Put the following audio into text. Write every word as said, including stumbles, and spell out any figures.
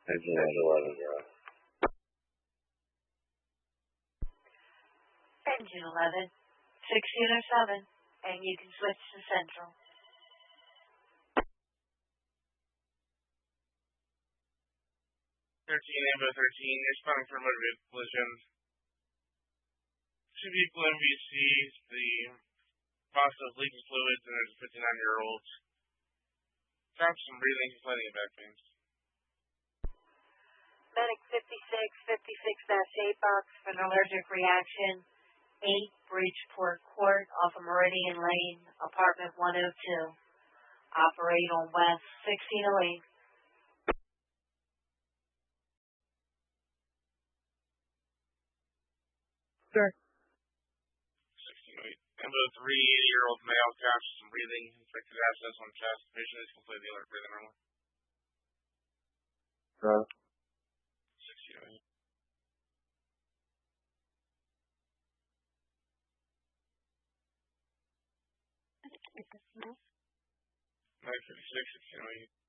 Engine eleven zero. Engine eleven, sixteen oh seven, and you can switch to Central. thirteen, Ambo thirteen, you're spotting for motor vehicle collision. Two people M V Cs, the cost of leaking fluids, and there's a fifty-nine-year-old. Found some breathing, complaining of back pains. Medic fifty-six, fifty-six dash eight box for an allergic reaction. eight Bridgeport Court off of Meridian Lane, apartment one oh two. Operate on West sixteen oh eight. Sure. sixteen oh eight. Ambo three, eighty-year-old male, couch, some breathing, infected abscess on chest. Patient is completely alert, breathing normal. Bro. sixteen oh eight. nine fifty-six, sixteen oh eight.